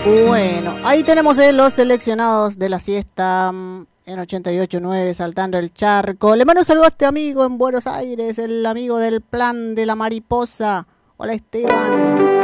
Bueno, ahí tenemos los seleccionados de la siesta en 88.9 saltando el charco. Le mando un saludo a este amigo en Buenos Aires, el amigo del plan de la mariposa. Hola Esteban.